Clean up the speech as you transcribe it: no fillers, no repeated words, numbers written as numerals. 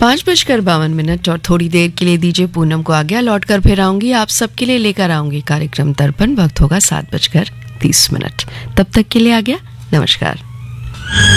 5:52 और थोड़ी देर के लिए दीजिए पूनम को आज्ञा। लौट कर फिर आऊंगी, आप सबके लिए लेकर आऊंगी कार्यक्रम दर्पण। वक्त होगा 7:30। तब तक के लिए आज्ञा, नमस्कार।